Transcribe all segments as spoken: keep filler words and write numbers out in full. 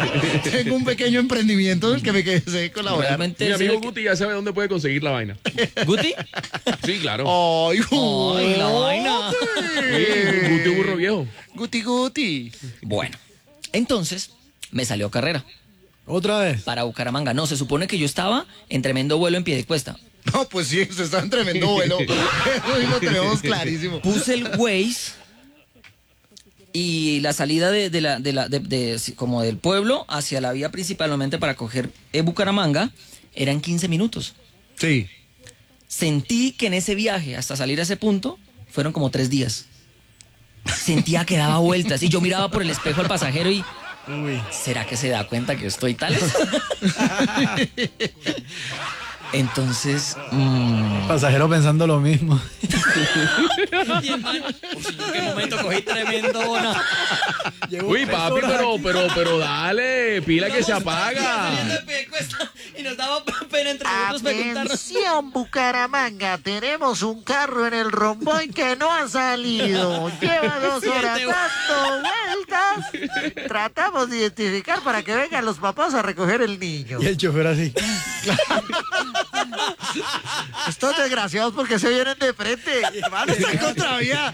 Tengo un pequeño emprendimiento del que me quedé colaborar. Realmente Mi amigo que... Guti ya sabe dónde puede conseguir la vaina. ¿Guti? Sí, claro. Ay, Ay, la vaina. Sí, Guti burro viejo. Guti, Guti. Bueno, entonces me salió carrera ¿Otra vez? para Bucaramanga. No, se supone que yo estaba en tremendo vuelo en Piedecuesta. No, pues sí, usted está en tremendo vuelo. Eso sí lo tenemos clarísimo. Puse el Waze y la salida de, de la, de la, de, de- como del pueblo hacia la vía principal, normalmente para coger eh, Bucaramanga, eran quince minutos. Sí. Sentí que en ese viaje, hasta salir a ese punto, fueron como tres días. Sentía que daba vueltas y yo miraba por el espejo al pasajero y... Uy. ¿Será que se da cuenta que estoy tal? Entonces... mmm, Pasajero pensando lo mismo. y hermano, pues, ¿en qué momento cogí tremendo bona? Uy, papi, pero, pero, pero dale, pila que se Saliendo apaga. de Piedecuesta y nos daba pena entre nosotros preguntarnos. Atención, Bucaramanga, tenemos un carro en el romboy que no ha salido. Lleva dos horas Siete dando vueltas. Tratamos de identificar para que vengan los papás a recoger el niño. Y el chofer así. Estos desgraciados porque se vienen de frente. Hermano, está en contravía.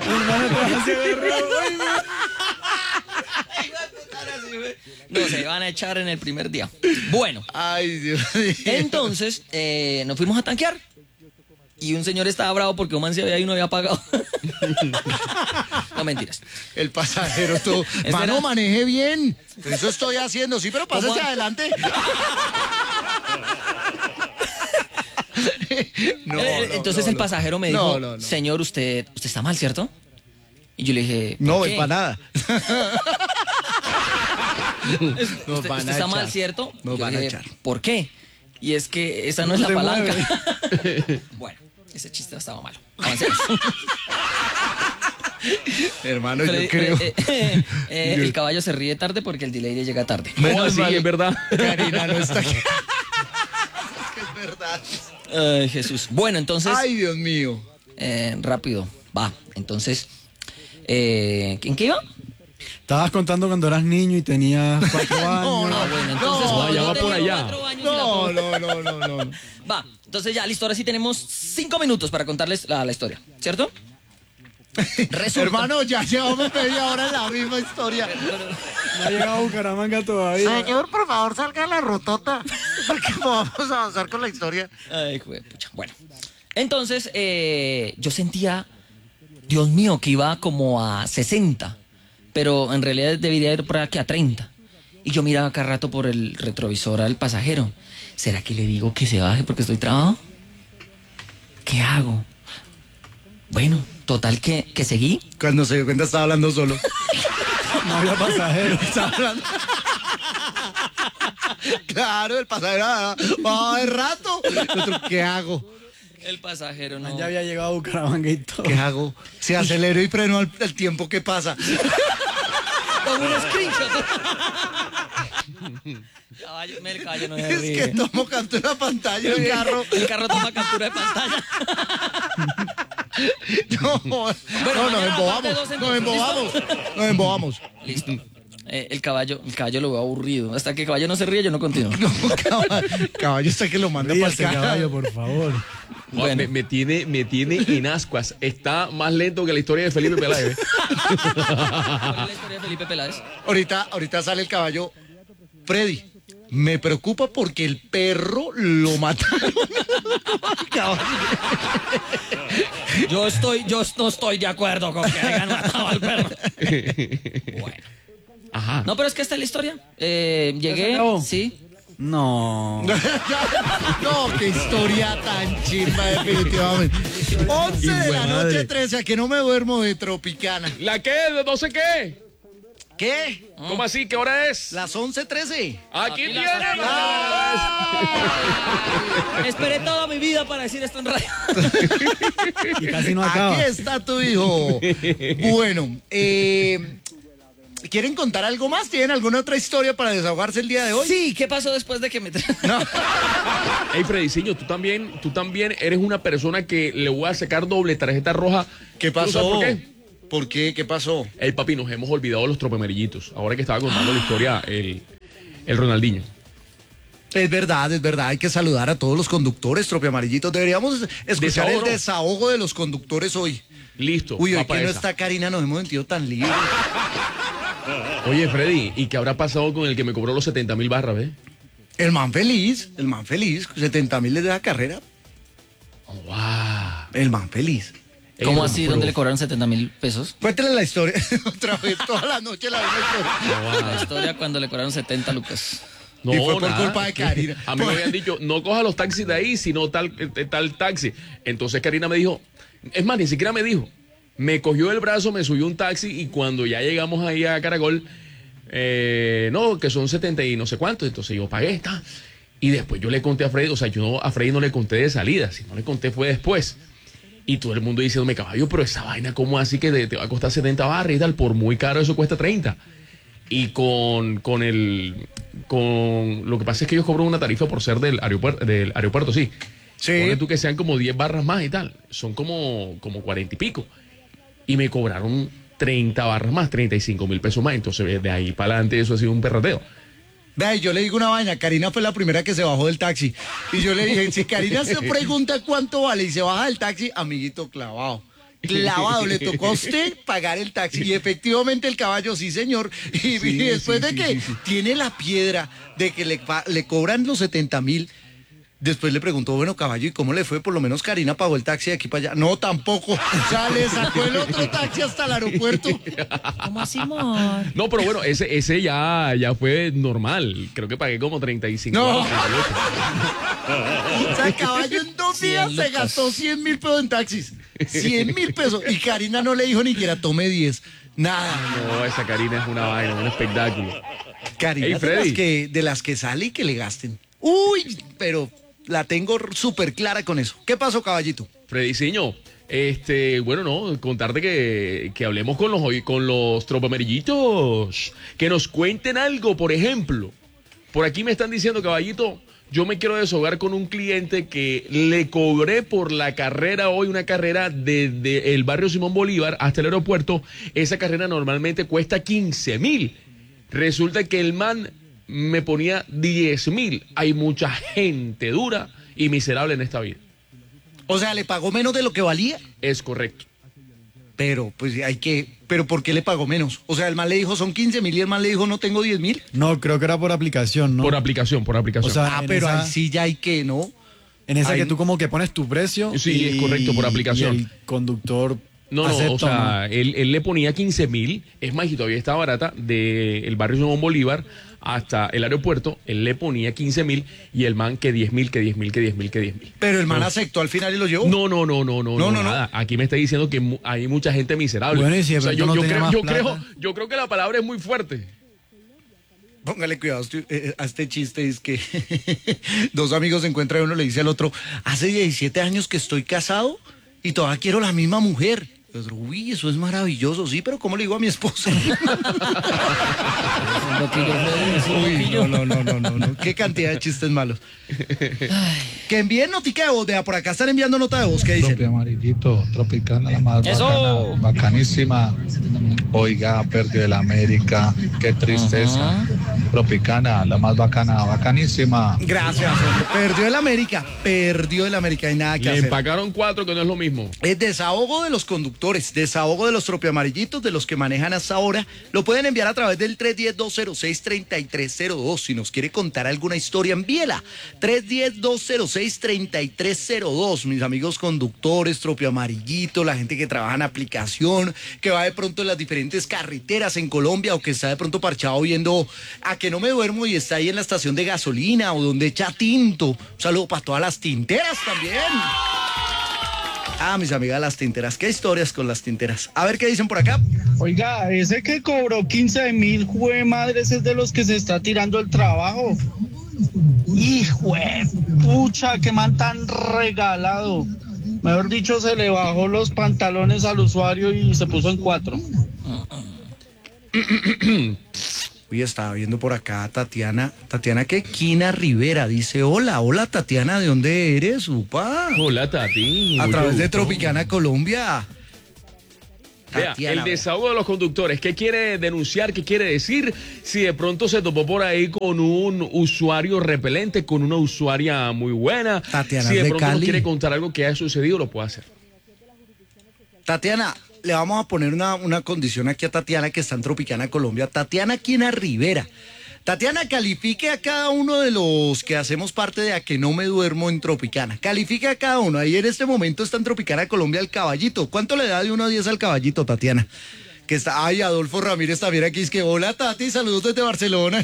No, se van a echar en el primer día. Bueno, Ay, Dios mío. entonces eh, nos fuimos a tanquear. Y un señor estaba bravo porque un man se había ido y no había pagado. No, mentiras. El pasajero, todo. Ese Mano, era- maneje bien. Eso estoy haciendo, sí, pero pásese ¿Cómo? adelante. No, Eh, no, entonces no, el no. pasajero me No, dijo, no, no. señor, usted, usted está mal, ¿cierto? Y yo le dije, ¿por No, qué? es para nada. Nos ¿Usted, van usted a está mal, echar. ¿cierto? Nos Yo van le a dije, echar. ¿por qué? Y es que esa no, No es la se palanca. mueve. Bueno, ese chiste estaba malo. Avancemos. Hermano, Pero, yo eh, creo. eh, eh, eh, el caballo se ríe tarde porque el delay le llega tarde. ¿Cómo así? mal. Es verdad. Karina no está aquí. Es que es verdad. Ay, Jesús. Bueno, entonces, Ay, Dios mío. eh, rápido, va. Entonces, eh, ¿en qué iba? Estabas contando cuando eras niño y tenías cuatro años. no, Ah, bueno, entonces no, cuando ya yo va por tenía allá. cuatro años y la No, puedo- no, no, no, no. no. Va, entonces ya, listo, ahora sí tenemos cinco minutos para contarles la, la historia, ¿cierto? Resulta- Hermano, ya llevamos media hora en la misma historia. No ha llegado a Bucaramanga todavía. Señor, por favor, salga a la rotota. Porque vamos a avanzar con la historia. Ay, juepucha. Bueno, entonces eh, yo sentía, Dios mío, que iba como a sesenta, pero en realidad debería ir por aquí a treinta. Y yo miraba cada rato por el retrovisor al pasajero. ¿Será que le digo que se baje porque estoy trabado? ¿Qué hago? Bueno, total que, que seguí. Cuando se dio cuenta estaba hablando solo. No había pasajero. Estaba hablando. Claro, el pasajero va va de rato. Nosotros, ¿qué hago? El pasajero no. Ya había llegado a Bucaramanga y todo. ¿Qué hago? Si acelero y freno al, al tiempo que pasa. Con un screenshot. Caballo, me- el caballo no se Es ríe. que tomo captura de pantalla el carro. El carro toma captura de pantalla. No, Bueno, no, nos mañana embobamos. parte dos, Nos entonces, embobamos. Nos embobamos. Listo. Eh, el caballo, el caballo lo veo aburrido. Hasta que el caballo no se ríe, yo no continúo. No, caballo, caballo está que lo manda para el Ríase, caballo, caballo. por favor. Bueno. Me, me tiene, me tiene en ascuas. Está más lento que la historia de Felipe Peláez. ¿Cuál es la historia de Felipe Peláez? Ahorita, ahorita sale el caballo. Freddy, me preocupa porque el perro lo mataron. Caballo. Yo estoy, yo no estoy de acuerdo con que hayan matado al perro. Bueno. Ajá. No, pero es que esta es la historia. Eh, llegué, acabó? sí. No. No, qué historia tan chimba, definitivamente. once de la madre. noche, trece, a que no me duermo de Tropicana. ¿La qué? ¿No sé qué? ¿Qué? ¿Cómo así? ¿Qué hora es? Las once, trece. Aquí Aquí tiene. la- Esperé toda mi vida para decir esto en radio. Y casi no acaba. Aquí está tu hijo. Bueno, eh, ¿quieren contar algo más? ¿Tienen alguna otra historia para desahogarse el día de hoy? Sí, ¿qué pasó después de que me... No. Hey, Frediciño, tú también, tú también eres una persona que le voy a sacar doble tarjeta roja. ¿Qué ¿Tú sabes pasó? por qué? ¿Por qué? ¿Qué pasó? Ey, papi, nos hemos olvidado de los tropemerillitos. Ahora que estaba contando la historia, el, el Ronaldinho. Es verdad, es verdad, hay que saludar a todos los conductores, Tropio Amarillitos. Deberíamos escuchar Desahogo. el desahogo de los conductores hoy. Listo. Uy, hoy va pa' que no esa. está Karina, nos hemos sentido tan libres. Oye, Freddy, ¿y qué habrá pasado con el que me cobró los setenta mil barras, ve? El man feliz, el man feliz, setenta mil de la carrera, Wow. el man feliz. ¿Cómo Eh, así? pero- ¿Dónde le cobraron setenta mil pesos? Cuéntale la historia, otra vez, toda la noche la misma historia. La historia cuando le cobraron setenta lucas. No, Y fue por nada. culpa de Karina. A mí me habían dicho, no coja los taxis de ahí, sino tal, eh, tal taxi. Entonces Karina me dijo, es más, ni siquiera me dijo. Me cogió el brazo, me subió un taxi y cuando ya llegamos ahí a Caracol, eh, no, que son setenta y no sé cuántos. Entonces yo pagué, está. Y después yo le conté a Freddy, o sea, yo no, a Freddy no le conté de salida, si no le conté fue después. Y todo el mundo diciéndome, caballo, pero esa vaina, ¿cómo así que te, te va a costar setenta barras y tal? Por muy caro eso cuesta treinta. Y con, con el con lo que pasa es que ellos cobran una tarifa por ser del aeropuerto, del aeropuerto, sí. Sí. Ponle tú que sean como diez barras más y tal. Son como, como cuarenta y pico. Y me cobraron treinta barras más, treinta y cinco mil pesos más. Entonces, de ahí para adelante, eso ha sido un perrateo. Vea, y yo le digo una vaina, Karina fue la primera que se bajó del taxi. Y yo le dije, si Karina se pregunta cuánto vale y se baja del taxi, amiguito, clavado. Clavado, le tocó a usted pagar el taxi. Y efectivamente el caballo, sí señor. Y, y después de que tiene la piedra de que le, pa- le cobran los setenta mil, después le preguntó, bueno, caballo, ¿y cómo le fue? Por lo menos Karina pagó el taxi de aquí para allá. No, tampoco. O sea, le sacó el otro taxi hasta el aeropuerto. ¿Cómo así, amor? No, pero bueno, ese, ese ya, ya fue normal. Creo que pagué como treinta y cinco. No. treinta y ocho. O sea, caballo en dos cien días se lucas. gastó cien mil pesos en taxis. cien mil pesos. Y Karina no le dijo ni que era tome diez. Nada. No, esa Karina es una vaina, un espectáculo. Karina Ey, es de las, Freddy. que, de las que sale y que le gasten. Uy, pero la tengo súper clara con eso. ¿Qué pasó, caballito? Frediciño, este, bueno, no, contarte que, que hablemos con los, con los tropamerillitos, que nos cuenten algo, por ejemplo. Por aquí me están diciendo, caballito, yo me quiero deshogar con un cliente que le cobré por la carrera hoy, una carrera desde el barrio Simón Bolívar hasta el aeropuerto. Esa carrera normalmente cuesta quince mil. Resulta que el man me ponía diez mil. Hay mucha gente dura y miserable en esta vida. O sea, le pagó menos de lo que valía. Es correcto. Pero, pues hay que. ¿Pero por qué le pagó menos? O sea, el man le dijo son quince mil y el man le dijo no tengo diez mil. No, creo que era por aplicación, ¿no? Por aplicación, por aplicación. O sea, Ah, en pero esa- ahí sí ya hay que, ¿no? En esa Ahí- que tú como que pones tu precio. Sí, es correcto, por aplicación. Y el conductor No, no, acepta, o sea, él, él le ponía quince mil, es más, y todavía está barata, del barrio Simón Bolívar hasta el aeropuerto, él le ponía quince mil y el man que diez mil, que diez mil, que diez mil, que diez mil. Pero el man aceptó al final y lo llevó. No, no, no, no, no, No, no, no, no. nada. Aquí me está diciendo que mu- hay mucha gente miserable. Bueno, y si de o sea, pronto yo, no yo tenía creo, más yo, plata. creo, yo creo que la palabra es muy fuerte. Póngale cuidado este- eh, a este chiste, es que dos amigos se encuentran y uno le dice al otro, hace diecisiete años que estoy casado y todavía quiero la misma mujer. Y otro, uy, eso es maravilloso, sí, pero ¿cómo le digo a mi esposa? Uy, no, no, no, no, no, no. Qué cantidad de chistes malos. Que envíen notica de voz, vea, por acá están enviando nota de voz, ¿qué dicen? Propio amarillito, tropicana, la más ¡Eso! bacana, bacanísima. Oiga, perdió el América, qué tristeza. Tropicana, la más bacana, bacanísima. Gracias, hombre. Perdió el América, perdió el América, y nada que Le hacer. empacaron cuatro, que no es lo mismo. Es desahogo de los conductores, desahogo de los tropioamarillitos, de los que manejan hasta ahora. Lo pueden enviar a través del tres uno cero, dos cero seis, tres tres cero dos. Si nos quiere contar alguna historia, envíela. tres uno cero, dos cero seis, tres tres cero dos. Mis amigos conductores, tropioamarillitos, la gente que trabaja en aplicación, que va de pronto en las diferentes carreteras en Colombia o que está de pronto parchado viendo a que no me duermo y está ahí en la estación de gasolina o donde echa tinto. Un saludo para todas las tinteras también. Ah, mis amigas las tinteras. ¿Qué historias con las tinteras? A ver qué dicen por acá. Oiga, ese que cobró quince mil, jue madre, ese es de los que se está tirando el trabajo. Hijo de pucha, qué man tan regalado. Mejor dicho, se le bajó los pantalones al usuario y se puso en cuatro. Uy, estaba viendo por acá a Tatiana. ¿Tatiana qué? Quina Rivera. Dice, hola, hola Tatiana, ¿de dónde eres, upa? Hola, Tati. A mucho través de gusto. Tropicana Colombia. Vea, Tatiana, el desahogo de los conductores. ¿Qué quiere denunciar? ¿Qué quiere decir? Si de pronto se topó por ahí con un usuario repelente, con una usuaria muy buena. Tatiana si de de pronto nos Cali. quiere contar algo que haya sucedido, lo puede hacer. Tatiana, le vamos a poner una, una condición aquí a Tatiana que está en Tropicana, Colombia. Tatiana Quina Rivera. Tatiana, califique a cada uno de los que hacemos parte de A Que No Me Duermo en Tropicana. Califique a cada uno. Ahí en este momento está en Tropicana, Colombia, el caballito. ¿Cuánto le da de uno a diez al caballito, Tatiana? Que está, ay, Adolfo Ramírez también aquí, es que hola Tati, saludos desde Barcelona.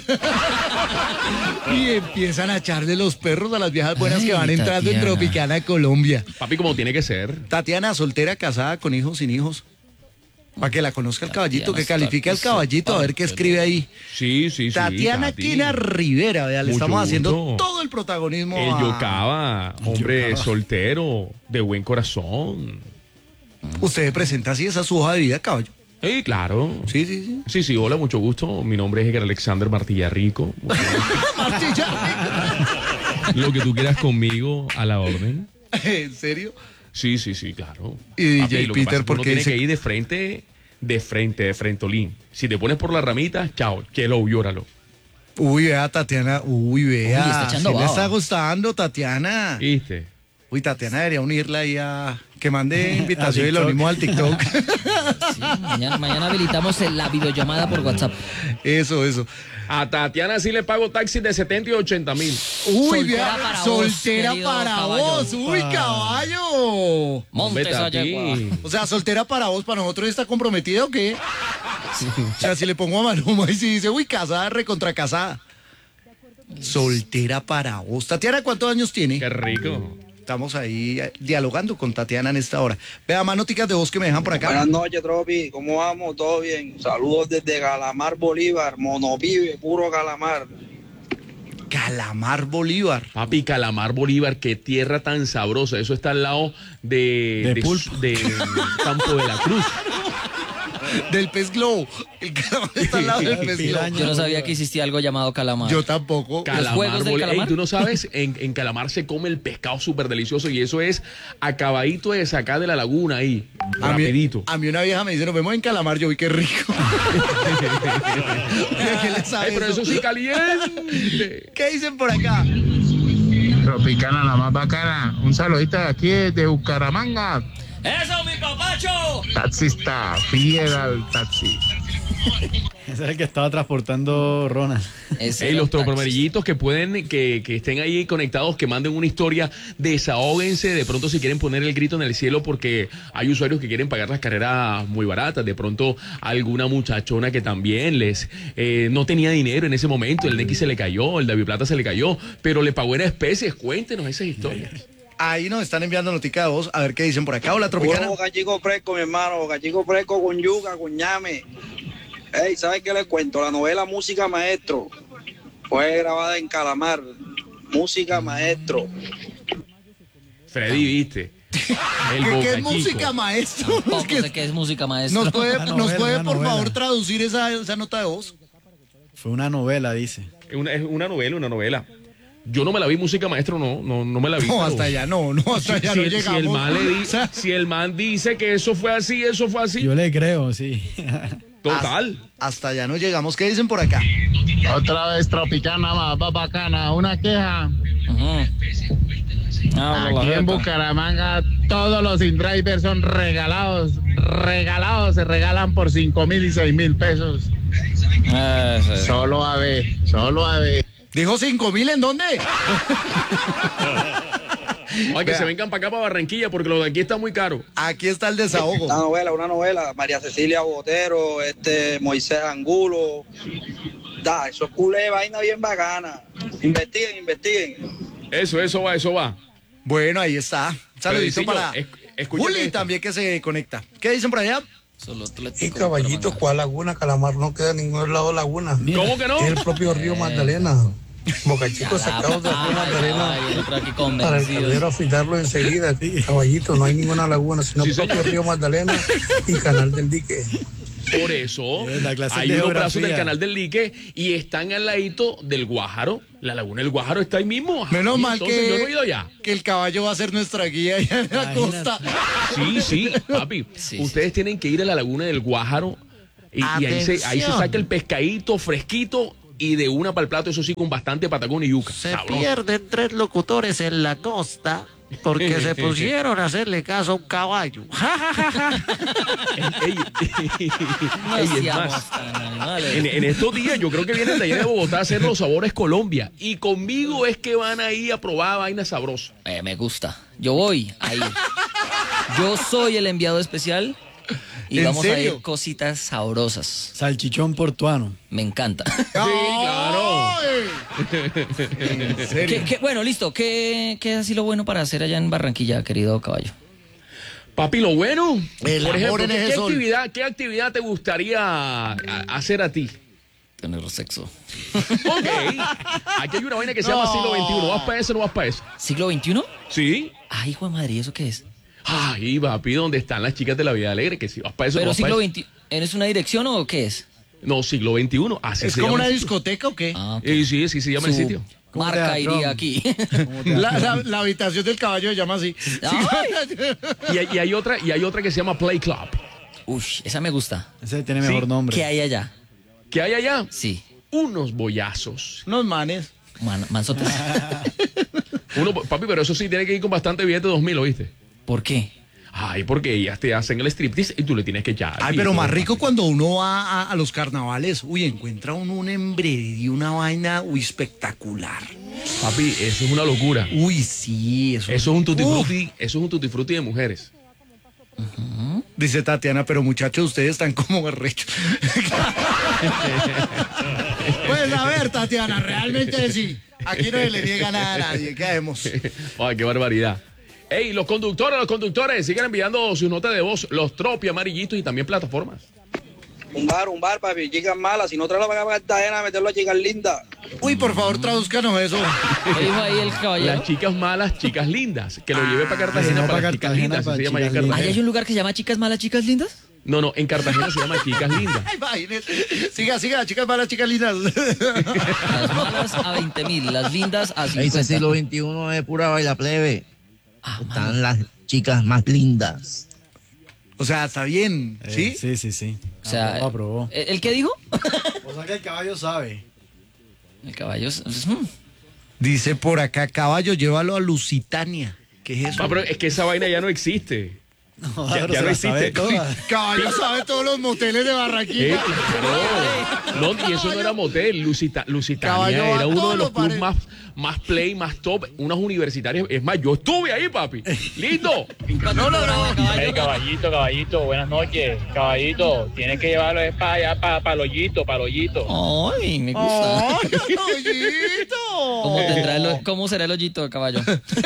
Y empiezan a echarle los perros a las viejas buenas Ay, que van entrando en Tatiana. Tropicana, Colombia. Papi, como tiene que ser. Tatiana, soltera, casada, con hijos, sin hijos. Para que la conozca el caballito, Tatiana que califique al está caballito, a ver qué escribe ahí. Sí, sí, sí. Tatiana Tati. Quina Rivera, vea, le Mucho estamos haciendo gusto. todo el protagonismo. El a- Yocaba, hombre soltero, de buen corazón. Usted presenta así esa su hoja de vida, caballo. Sí, claro. Sí, sí, sí. Sí, sí, hola, mucho gusto. Mi nombre es Edgar Alexander Martillarrico. Martilla. Lo que tú quieras conmigo, a la orden. ¿En serio? Sí, sí, sí, claro. Y Papi, D J lo que Peter, pasa es que ¿por uno qué tiene dice- que ir de frente, de frente, de frentolín. Si te pones por la ramita, chao, que lo llóralo. Uy, vea, Tatiana. Uy, vea. Uy, está echando sí le baba. está gustando, Tatiana. ¿Viste? Uy, Tatiana debería unirla ahí a... Que mande invitación y lo TikTok. unimos al TikTok. Sí, mañana, mañana habilitamos la videollamada por WhatsApp. Eso, eso. A Tatiana sí le pago taxis de setenta y ochenta mil. Uy, Soltera vea, para vos, soltera querido para caballo. vos. Uy, caballo. Montes Vete a ti. Ayagua. O sea, soltera para vos, para nosotros está comprometida o qué? O sea, si le pongo a Maluma y si dice, uy, casada, recontra casada. Soltera para vos. Tatiana, ¿cuántos años tiene? Qué rico. Estamos ahí eh, dialogando con Tatiana en esta hora. Vea, más noticas de voz que me dejan por acá. Buenas noches, Tropi. ¿Cómo vamos? ¿Todo bien? Saludos desde Calamar, Bolívar. Monopibe, puro calamar. Calamar Bolívar. Papi, Calamar Bolívar, qué tierra tan sabrosa. Eso está al lado de, De de, pulpo. de Campo de la Cruz. Del pez globo. El calamar está al lado del pez globo. Piraña. Yo no sabía que existía algo llamado calamar. Yo tampoco. Calamar juegos del Bolívar. calamar? Ey, tú no sabes, en, en Calamar se come el pescado súper delicioso y eso es acabadito de sacar de la laguna ahí. A mí, Rapidito. a mí una vieja me dice, nos vemos en Calamar. Yo vi qué rico. ¿Qué le sabe Ay, pero eso sí caliente. ¿Qué dicen por acá? Tropicana, la más bacana. Un saludito de aquí de Bucaramanga. ¡Eso, mi papacho! Taxista, fiel al taxi. Ese es el que estaba transportando Ronald. Ese Ey, era los un taxi. tropoamarillitos que pueden, que, que estén ahí conectados, que manden una historia, desahóguense, de pronto si quieren poner el grito en el cielo porque hay usuarios que quieren pagar las carreras muy baratas, de pronto alguna muchachona que también les eh, no tenía dinero en ese momento, el Nequi se le cayó, el David Plata se le cayó, pero le pagó en especies, cuéntenos esas historias. Ahí nos están enviando notica de voz. A ver qué dicen por acá. Hola, Puro Tropicana. boca chico fresco, mi hermano. Boca chico fresco con yuca, con ñame. Ey, ¿sabes qué les cuento? La novela Música Maestro fue grabada en Calamar. Música Maestro. Freddy, viste. El ¿Qué, qué Boca es Chico. música, maestro? Tampoco Es que sé qué es música, maestro. ¿Nos puede, Una nos novela, puede una por novela. favor, traducir esa, esa nota de voz? Fue una novela, dice. Es una, es una novela, una novela. Yo no me la vi, música maestro, no, no, no me la vi. No, pero- hasta allá no, no, hasta allá si, no el- si llegamos. el man le O di- sea, si el man dice que eso fue así, eso fue así. Yo le creo, sí. Total. hasta allá no llegamos. ¿Qué dicen por acá? Otra vez Tropicana, más bacana. Una queja. Ujú. Ah, la Aquí en jeta. Bucaramanga todos los in-drivers son regalados, regalados, se regalan por cinco mil y seis mil pesos. Ese. Solo a ver, solo a ver. ¿Dijo cinco mil en dónde? Ay, que se vengan para acá, para Barranquilla, porque lo de aquí está muy caro. Aquí está el desahogo. Una novela, una novela. María Cecilia Botero, este Moisés Angulo. Da, eso es culé, vaina bien bacana. Investiguen, investiguen. Eso, eso va, eso va. Bueno, ahí está. Un saludito Fredicillo, para es- escucha Juli esto. también que se conecta. ¿Qué dicen por allá? Solo Y Atlético caballito, Bucaramanga. ¿cuál laguna? Calamar no queda en ningún lado laguna. ¿Cómo que no? Es el propio río Magdalena. Boca Chico sacado del río Magdalena Ay, yo creo que para el convencido. caldero afitarlo enseguida. Caballito, no hay ninguna laguna, sino Sí, el propio señor. río Magdalena y Canal del Dique. Por eso Eh, la clase hay de unos brazos geografía. del canal del Lique y están al ladito del Guájaro. La laguna del Guájaro está ahí mismo. Menos Y mal entonces que, yo no he ido allá. que el caballo va a ser nuestra guía allá en la costa. Sí, sí, papi. Sí, ustedes tienen que ir a la laguna del Guájaro y, y ahí, se, ahí se Atención. saca el pescadito fresquito y de una para el plato, eso sí, con bastante patacón y yuca. Se Sabroso. pierden tres locutores en la costa porque se pusieron a hacerle caso a un caballo. Ey, ey, No ey, es seamos más, tan animales. En, en estos días yo creo que vienen de allá de Bogotá a hacer los sabores Colombia y conmigo es que van ahí a probar vainas sabrosas. Eh, me gusta. Yo voy a ir. Yo soy el enviado especial y ¿En vamos a serio? ir cositas sabrosas. Salchichón portuano. Me encanta. Sí, claro. ¿En serio? ¿Qué- qué- bueno, listo. ¿Qué, ¿Qué es así lo bueno para hacer allá en Barranquilla, querido caballo? Papi, lo bueno, El por amor ejemplo, en ¿qué, ese sol. actividad, ¿qué actividad te gustaría a- hacer a ti? Tener sexo. Ok, aquí hay una vaina que se llama siglo veintiuno. ¿Vas para eso o no vas para eso? ¿Siglo veintiuno? Sí. Ay, hijo de madre, ¿y eso qué es? Ay, papi, ¿dónde están las chicas de la vida alegre? Que si vas para eso, no ¿Pero vas siglo para veintiuno? ¿Es una dirección o qué es? eso. No, siglo veintiuno. Así ¿Es se como llama una el sitio. discoteca o qué? Ah, ok. Eh, sí, sí se llama el Su sitio. Como Marca teatrón. iría aquí. La, la- la habitación del caballo se llama así. Y hay, y hay otra, y hay otra que se llama Play Club. Uy, esa me gusta. Ese tiene mejor Sí. nombre. ¿Qué hay allá? ¿Qué hay allá? Sí. Unos boyazos. Unos manes. Man- manzotes. Uno, papi, pero eso sí tiene que ir con bastante billete dos mil, ¿oíste? ¿Por qué? Ay, porque ellas te hacen el striptease y tú le tienes que echar. Ay, pero más rico cuando uno va a, a los carnavales. Uy, encuentra uno un embredio y una vaina, uy, espectacular. Papi, eso es una locura. Uy, sí, eso. Eso es un tutti Uf. frutti, eso es un tutti frutti de mujeres. Dice Tatiana, pero muchachos, ustedes están como arrechos. Pues a ver, Tatiana, realmente sí. Aquí no se le niega nada a nadie. ¿Qué hacemos? Ay, qué barbaridad. Ey, los conductores, los conductores, sigan enviando sus notas de voz, los tropi amarillitos y también plataformas. Un bar, un bar, papi, chicas malas. Si no te la van a Cartagena, meterlo a chicas lindas. Uy, por favor, tradúzcanos eso. ¿Qué dijo ahí el caballero? Las chicas malas, chicas lindas. Que lo Ah, lleve para que Cartagena se va para pa' las chicas Cartagena lindas. para así se llama allá en chicas lindas. Cartagena. ¿Ahí hay un lugar que se llama Chicas Malas, Chicas Lindas? No, no, en Cartagena se llama chicas lindas. Ay, imagínate. Siga, siga, chicas malas, chicas lindas. Las malas a veinte mil, las lindas a Ese cincuenta. siglo veintiuno es pura baila plebe. Ah, mano. Están las chicas más lindas. O sea, está bien, Eh, ¿sí? Sí, sí, sí. O sea, Aprobó, aprobó. ¿el, el qué dijo? O sea que el caballo sabe. El caballo. es- es- mm. Dice por acá, caballo, llévalo a Lusitania. ¿Qué es eso? Ah, pero es que esa vaina ya no existe. No, Ya- pero ya se no la sabe existe. toda. Caballo sabe todos los moteles de Eh, Barranquilla. no, no, y eso no era motel. Lusita, Lusitania Caballo va era a uno todos de los los clubes bares. más, más play, más top, unas universitarias. Es más, yo estuve ahí, papi. Listo. No, no, no, Hey, caballo. caballito, caballito, buenas noches. Caballito, tienes que llevarlo es para allá, para el hoyito, para el hoyito. Ay, me gusta. ¡Ay, pollito! ¿Cómo, tendrá el, ¿Cómo será el hoyito, caballo?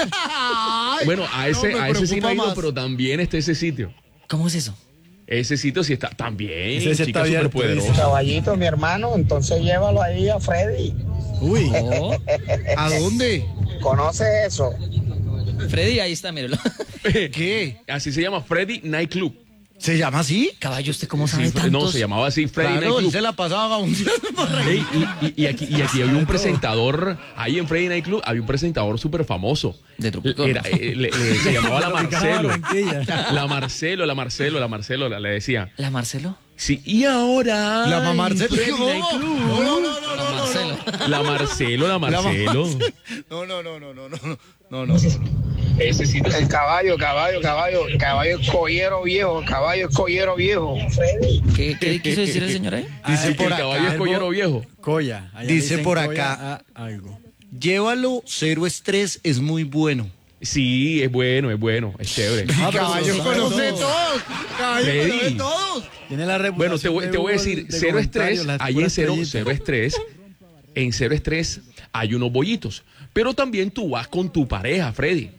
Ay, Bueno, a ese, no, me a ese sí no preocupa he ido, más. pero también está ese sitio. ¿Cómo es eso? Ese sitio sí está también. Ese sí está Chica abierto, superpoderosa. dice. Caballito, mi hermano, entonces llévalo ahí a Freddy. Uy. Oh, ¿A dónde? ¿Conoce eso? Freddy, ahí está, míralo. ¿Qué? Así se llama Freddy Night Club. ¿Se llama así? Caballo, ¿usted cómo sabe Sí, tantos? no, se llamaba así Freddy Claro, Night él Club. se la pasaba un día en Barranquilla. Ey, y, y- y aquí, y aquí había un presentador, ahí en Freddy Night Club, había un presentador súper famoso. De Tropical. Era, eh, le- le- se llamaba la Marcelo. Barranquilla. La Marcelo, la Marcelo, la Marcelo, la- le decía. ¿La Marcelo? Sí, y ahora. La mamá en Marcelo. Freddy Night No, Club. no, no, no, no, La no, no. Marcelo. La Marcelo, la La mamá Marcelo. Marcelo. No, no, no, no, no, no, no, no. Ese sí. El caballo, caballo, caballo, caballo es collero viejo, caballo es collero viejo. ¿Qué, qué quiso decir el señor ahí? Dice Dice que por el caballo acá. es collero viejo. Coya. Allá Dice dicen por coya acá. a algo. Llévalo, cero estrés, es muy bueno. Sí, es bueno, es bueno, es chévere. Ah, pero Caballo se lo sabe conoce todo. todos. Caballo Freddy. conoce todos. Tiene la reputación Bueno, te voy, de te voy a Google decir, de cero comentarios, estrés, las ahí en puras cero, estrellitas. cero estrés, en cero estrés hay unos bollitos. Pero también tú vas con tu pareja, Freddy.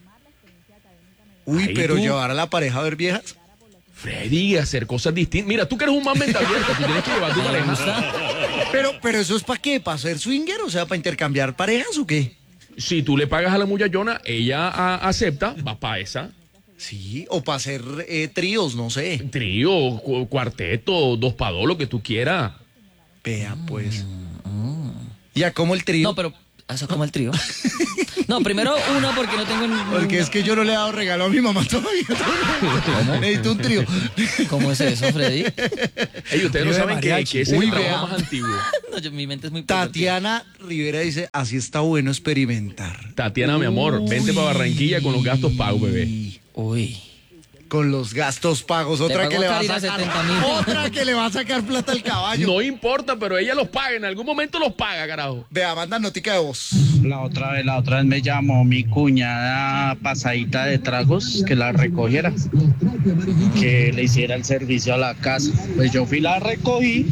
Uy, Ahí pero tú. llevar a la pareja a ver viejas. Freddy, hacer cosas distintas. Mira, tú que eres un man mente abierta, tú tienes que llevar a tu ¿Me pareja. gusta? Pero, pero eso es para qué, para ser swinger, o sea, para intercambiar parejas o qué. Si tú le pagas a la muchachona, ella a- acepta, va para esa. Sí, o para hacer eh, tríos, no sé. Trío, cu- cuarteto, dos para dos, lo que tú quieras. Vea, pues. ¿Ya como el trío? No, pero eso como el trío. No, primero una porque no tengo... ningún- Porque es que yo no le he dado regalo a mi mamá todavía. Necesito un trío. ¿Cómo es eso, Freddy? Ey, ustedes no Trío de saben que, mariachi. que ese es Uy, el trabajo vea. más antiguo. No, yo- mi mente es muy... Tatiana Rivera dice, así está bueno experimentar. Tatiana, mi amor, vente para Barranquilla con los gastos pagos, bebé. Uy. Con los gastos pagos, Le otra pagó que le va a Karina sacar. setenta mil. Otra que le va a sacar plata al caballo. No importa, pero ella los paga, en algún momento los paga, carajo. Vea, manda notica de voz. La otra vez, la otra vez me llamó mi cuñada pasadita de tragos que la recogiera, que le hiciera el servicio a la casa. Pues yo fui, la recogí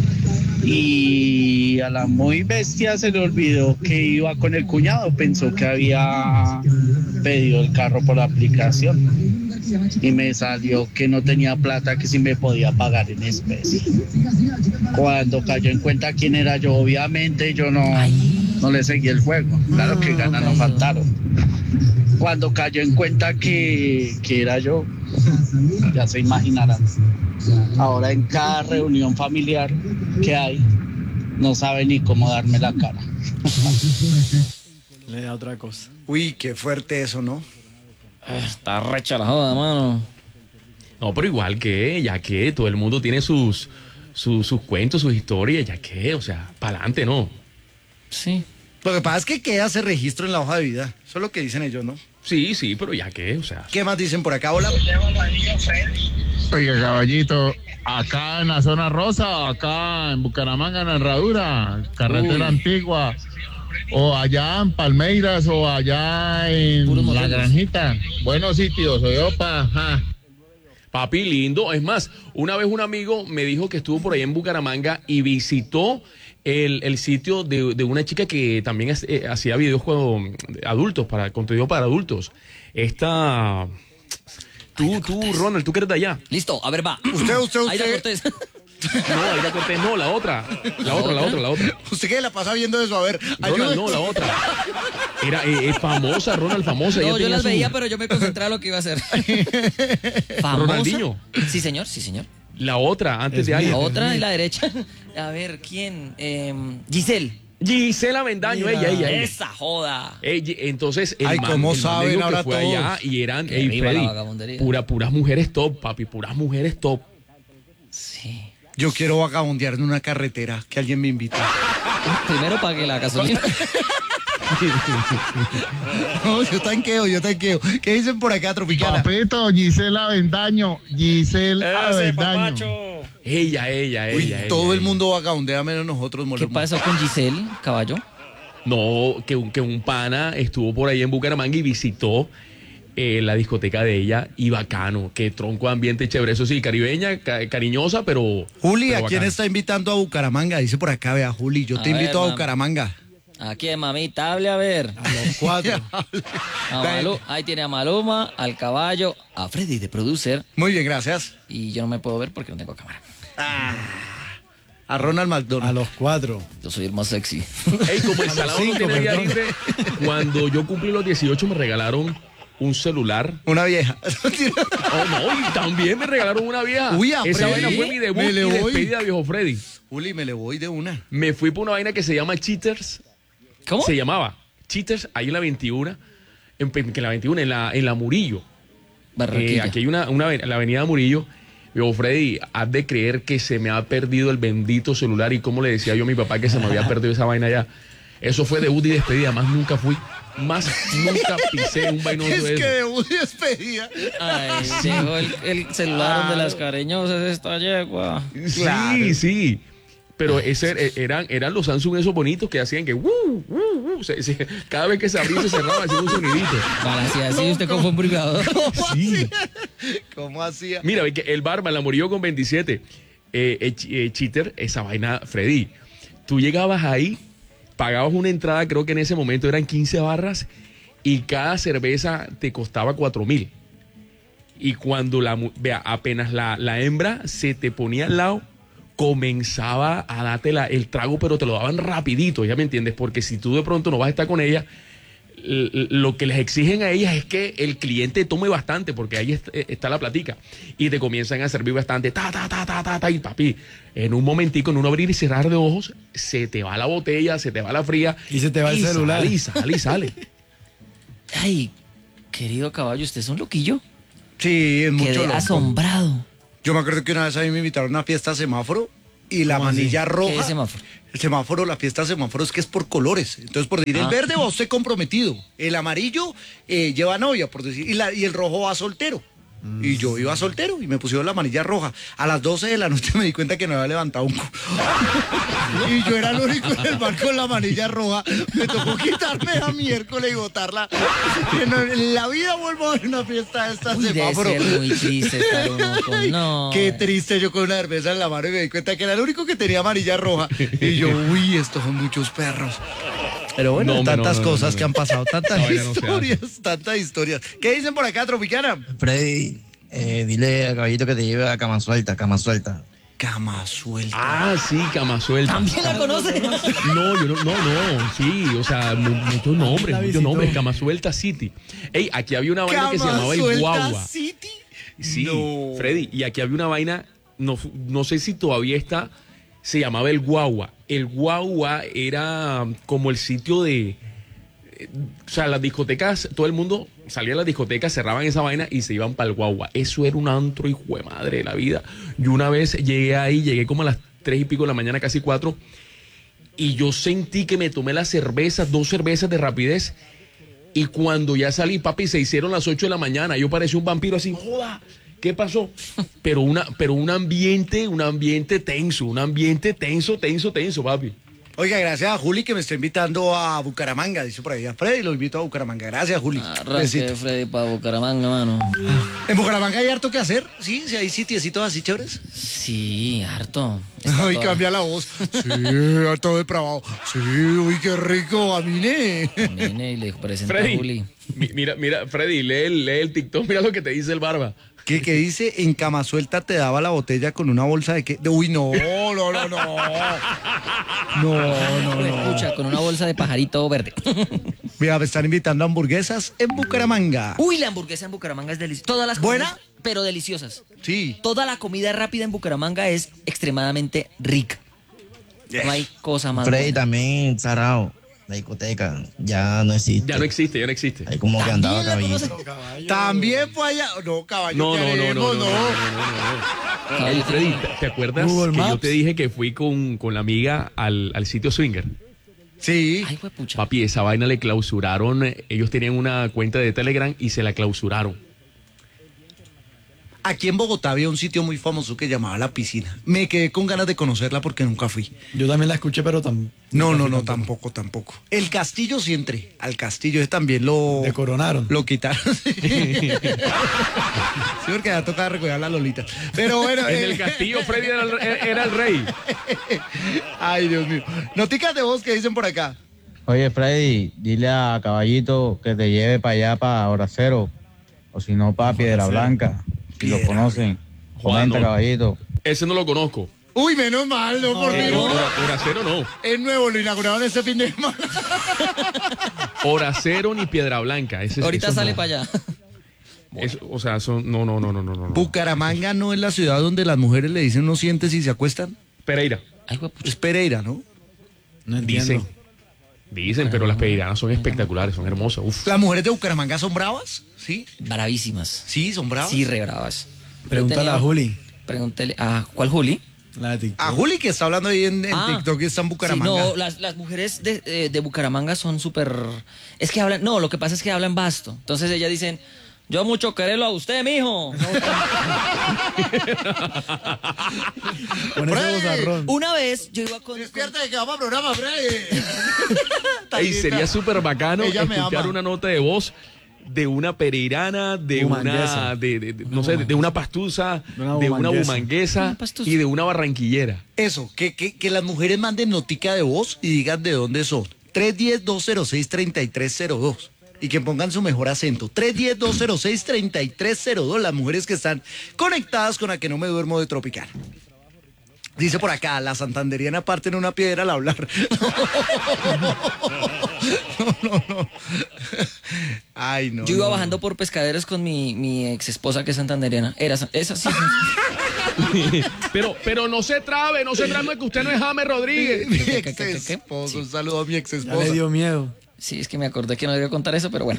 y a la muy bestia se le olvidó que iba con el cuñado. Pensó que había pedido el carro por la aplicación y me salió que no tenía plata, que sí me podía pagar en especie. Cuando cayó en cuenta quién era yo, obviamente yo no, no le seguí el juego. Claro que ganas no faltaron. Cuando cayó en cuenta que, que era yo, ya se imaginarán. Ahora en cada reunión familiar que hay, no sabe ni cómo darme la cara. Le da otra cosa. Uy, qué fuerte eso, ¿no? Está recha la joda, mano. No, pero igual que, ya que todo el mundo tiene sus, sus, sus cuentos, sus historias, ya que, o sea, para adelante, ¿no? Sí. Lo que pasa es que queda ese registro en la hoja de vida. Eso es lo que dicen ellos, ¿no? Sí, sí, pero ya que, o sea. ¿Qué más dicen por acá? Hola. Oiga, caballito, acá en la zona rosa, acá en Bucaramanga, en la Herradura, carretera Uy. antigua, o allá en Palmeiras, o allá en Puros La moteles. Granjita. Buenos sitios, oyopa, ja. Papi, lindo. Es más, una vez un amigo me dijo que estuvo por ahí en Bucaramanga y visitó el, el sitio de, de una chica que también es- eh, hacía videos con adultos, para contenido para adultos. Esta... Tú, tú, Ronald, tú que eres de allá. Listo, a ver, va. Usted, usted, Aida usted. Cortés. No, Aida Cortés, no, la otra. La otra, la otra, la otra. ¿Usted qué la pasa viendo eso? A ver, Ronald, ayúdeme. no, la otra. Era eh, es famosa, Ronald, famosa. Ella No, yo tenía las su- veía, pero yo me concentraba en lo que iba a hacer. ¿Famosa? Ronaldinho. Sí, señor, sí, señor. La otra, antes Es de La Aida. otra en la derecha. A ver, ¿quién? Eh, Giselle. Gisela Bendaño, ella, ella, ella. Esa joda. Ey, entonces, el Ay, man, ¿cómo el man saben me dijo ahora que fue todos? allá y eran, Que ey, viva la Freddy, vagabundería. pura, puras mujeres top, papi, puras mujeres top. Sí. Yo quiero vagabundear en una carretera, que alguien me invita. Primero pague la gasolina. No, yo tanqueo, yo tanqueo. ¿Qué dicen por acá, Tropicana? Papito, Gisela Bendaño, Gisela Bendaño. Ella, ella, Uy, ella. todo ella, el mundo vagabundea menos nosotros, ¿Qué molemos. pasó con Giselle, caballo? No, que, un- que un pana estuvo por ahí en Bucaramanga y visitó eh, la discoteca de ella y bacano, que tronco de ambiente chévere. Eso sí, caribeña, ca- cariñosa, pero. Juli, pero ¿a quién bacano. está invitando a Bucaramanga? Dice por acá, vea, Juli, yo A te invito ver, a mam. Bucaramanga. ¿A quién, mamita? Hable a ver. A los cuatro. A Malu- ahí tiene a Maluma, al caballo, a Freddy de producer. Muy bien, gracias. Y yo no me puedo ver porque no tengo cámara. A Ronald A McDonald. los cuatro. Yo soy el más sexy. Ey, como el salado no cinco, tiene día perdón. libre, cuando yo cumplí los dieciocho me regalaron un celular. Una vieja. Oh, no, y también me regalaron una vieja. Uy, a Esa Freddy, vaina fue mi debut me le y voy. despedida, viejo Freddy. Juli, me le voy de una. Me fui por una vaina que se llama Cheaters. ¿Cómo? Se llamaba Cheaters, ahí en la veintiuno, en, que en la veintiuno, en la, en la Murillo. Eh, Barranquilla. aquí hay una, una ave- la avenida Murillo. Viejo Freddy, has de creer que se me ha perdido el bendito celular y como le decía yo a mi papá que se me había perdido esa vaina ya. Eso fue debut y despedida, más nunca fui, más nunca pisé un vainoso Es de que eso. debut y despedida. Ay, dejó el, el celular donde las cariñosas esta yegua. Sí, sí. Pero ese er- eran, eran los Samsung esos bonitos que hacían que uh, uh, uh, se- se- cada vez que se abría y se cerraba hacía un sonidito. Vale, así, así usted como fue un privador. Sí. ¿Cómo hacía? Mira, ve que el barba la murió con veintisiete. Eh, eh, ch- eh, cheater, esa vaina, Freddy. Tú llegabas ahí, pagabas una entrada, creo que en ese momento eran quince barras, y cada cerveza te costaba cuatro mil. Y cuando la, mu- vea, apenas la, la hembra se te ponía al lado, comenzaba a darte la- el trago, pero te lo daban rapidito, ¿ya me entiendes? Porque si tú de pronto no vas a estar con ella, l- lo que les exigen a ellas es que el cliente tome bastante, porque ahí est- está la platica. Y te comienzan a servir bastante, ta, ta, ta, ta, ta, ta, y papi, en un momentico, en un abrir y cerrar de ojos, se te va la botella, se te va la fría. Y se te va el celular. Sale, y sale, y sale. Ay, querido caballo, ¿usted es un loquillo? Sí, es mucho Quedé loco. asombrado. Yo me acuerdo que una vez a mí me invitaron a una fiesta semáforo y la ¿Cómo así? manilla roja. ¿Qué es semáforo? El semáforo, la fiesta semáforo es que es por colores. Entonces, por decir, Ah. el verde va usted comprometido, el amarillo eh, lleva novia, por decir, y, la- y el rojo va soltero. Y yo iba soltero y me pusieron la manilla roja. A las doce de la noche me di cuenta que no había levantado un cu. Y yo era el único en el bar con la manilla roja. Me tocó quitarme la miércoles y botarla. Que no, en la vida vuelvo a ver una fiesta de estas Uy, debe semáforo. ser muy triste estar uno con... No. Qué triste, yo con una cerveza en la mano y me di cuenta que era el único que tenía amarilla roja. Y yo, uy, estos son muchos perros. Pero bueno, No, hombre, tantas no, no, cosas no, no. que han pasado, tantas No, ya no se historias, tantas historias. ¿Qué dicen por acá, Tropicana? Freddy, eh, dile a Caballito que te lleve a Cama Suelta, Cama Suelta. Cama Suelta. Ah, sí, Cama Suelta. ¿También la conoce? No, yo no, no, no, sí, o sea, mu- muchos nombres, La muchos visitó. nombres, Cama Suelta City. Ey, aquí había una vaina que se Cama llamaba el Suelta Guagua. City. Sí, No. Freddy, y aquí había una vaina, no, no sé si todavía está, se llamaba el Guagua. El Guagua era como el sitio de, eh, o sea, las discotecas, todo el mundo salía a las discotecas, cerraban esa vaina y se iban para el Guagua. Eso era un antro, hijo de madre de la vida. Yo una vez llegué ahí, llegué como a las tres y pico de la mañana, casi cuatro, y yo sentí que me tomé las cervezas, dos cervezas de rapidez. Y cuando ya salí, papi, se hicieron las ocho de la mañana. Yo parecía un vampiro así, joda, ¿qué pasó? Pero, una, pero un ambiente, un ambiente tenso, un ambiente tenso, tenso, tenso, papi. Oiga, gracias a Juli que me está invitando a Bucaramanga. Dice por ahí a Freddy, lo invito a Bucaramanga. Gracias, Juli. Arranque, Besito. Freddy, para Bucaramanga, mano. En Bucaramanga hay harto que hacer, ¿sí? Si hay sitiecitos así chéveres. Sí, harto. Está Ay, toda- cambia la voz. Sí, harto depravado. Sí, uy, qué rico, amine. Viene y le presenta a Freddy, Juli. mi- mira, mira, Freddy, lee el, lee el TikTok, mira lo que te dice el barba. ¿Qué, qué dice? En Cama Suelta te daba la botella con una bolsa de qué. De- Uy, no, no, no, no. No, no, Pues, no. pucha, con una bolsa de pajarito verde. Mira, me están invitando a hamburguesas en Bucaramanga. Uy, la hamburguesa en Bucaramanga es deliciosa. Todas las ¿Buena? comidas, pero deliciosas. Sí. Toda la comida rápida en Bucaramanga es extremadamente rica. No hay cosa más. Freddy buena. también, Sarao, la discoteca, ya no existe. Ya no existe, ya no existe. Ahí como que andaba ¿También la Caballito. conoce? También fue allá. No, caballo, No, ¿qué no, no, no, haremos? no, no, no, no, no, no. Ey, Freddy, ¿te, te acuerdas Google que yo Maps. te dije que fui con, con la amiga al, al sitio Swinger? Sí. Ay, pucha. Papi, esa vaina le clausuraron, eh, ellos tenían una cuenta de Telegram y se la clausuraron. Aquí en Bogotá había un sitio muy famoso que llamaba La Piscina. Me quedé con ganas de conocerla porque nunca fui. Yo también la escuché, pero tam- No, nunca no, fui no, tampoco, tampoco. El castillo sí entré. Al castillo ese también lo... Te coronaron. Lo quitaron. Sí, porque ya tocaba recordar la Lolita. Pero bueno... En eh, el castillo Freddy era el, era el rey. Ay, Dios mío. Noticas de voz que dicen por acá. Oye, Freddy, dile a Caballito que te lleve para allá, para Hora Cero. O si no, para Piedra Blanca. Si lo Piedra conocen. Juan, Comenta, no. Caballito. Ese no lo conozco. Uy, menos mal, no, por Eh, mí. hora, hora cero no. Es nuevo, lo inauguraron ese fin de semana. Hora cero ni Piedra Blanca. Ese, Ahorita eso sale no. para allá. Eso, o sea, son, no, no, no, no, no, no. Bucaramanga no es la ciudad donde las mujeres le dicen no sientes y se acuestan. Pereira. Ay, pucha. Es Pereira, ¿no? No entiendo. Dicen. Dicen, pero las pereiranas son espectaculares, son hermosas. Uf. ¿Las mujeres de Bucaramanga son bravas? Sí. Bravísimas. Sí, son bravas. Sí, re bravas. Pregúntale Yo tenía- a Juli. Pregúntele. ¿A cuál Juli? La de TikTok. A Juli que está hablando ahí en, en Ah. TikTok y está en Sí, Bucaramanga. no, las, las mujeres de, eh, de Bucaramanga son súper... Es que hablan... No, lo que pasa es que hablan vasto. Entonces ellas dicen... Yo mucho quererlo a usted, mijo. Con ese Freddy. bozarrón. Una vez yo iba con... Despierta de que vamos a programa, Freddy. Ey, sería súper bacano Ella me escuchar ama. una nota de voz de una pereirana, de Bumanguesa. una, de, de- de- no sé, de una pastusa, De una de una bumanguesa. bumanguesa Una pastusa. y de una barranquillera. Eso, que, que, que las mujeres manden notica de voz y digan de dónde son. tres uno cero, dos cero seis, tres tres cero dos. Y que pongan su mejor acento. tres uno cero, dos cero seis, tres tres cero dos. Las mujeres que están conectadas con la que no me duermo de Tropical. Dice por acá, la santanderiana parte en una piedra al hablar. no, no, no. Ay, no. Yo iba no, bajando no. por Pescaderos con mi, mi ex esposa que es santandereana. Era sa- esa sí. pero, pero no se trabe, no se trabe que usted no es James Rodríguez. Mi ¿Qué, ex qué, qué, qué, qué? esposo, un saludo a mi ex Ya le esposa. dio miedo. Sí, es que me acordé que no debía contar eso, pero bueno.